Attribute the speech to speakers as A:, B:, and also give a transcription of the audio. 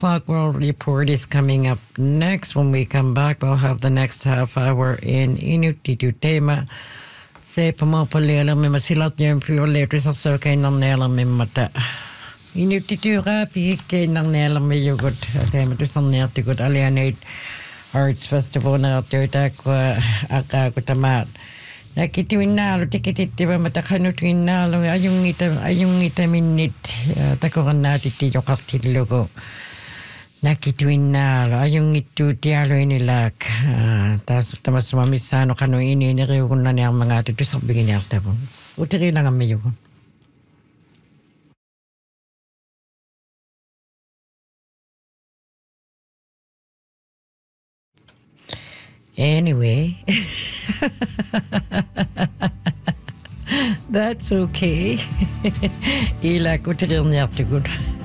A: O'clock World Report is coming up next. When we come back, we'll have the next half hour in Inuktitut Tema. Se pamapalila me masilat yung pure sa so kay nang nela me mata. Inuktitut rapi kay nang nela me yugot. Tema to sang nerti gut Alienate Arts Festival na tiyota ko aka ko tamat. Nakituin nalo tikititiba matakanutuin nalo ayung ita minit takuran natin tiyo kaktilugo. Nakituin nalo ayung itu tialo inilak tas tamas mamisano kano ini riyo kun na niyang mga ito sa bigin niya tabo. Utiri lang ang mayo ko. Anyway, that's okay. Ila ko tirir niya good.